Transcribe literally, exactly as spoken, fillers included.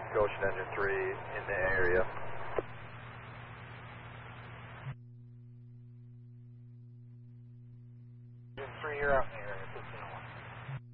Goshen Engine three in the area. Engine three, you're out in the area.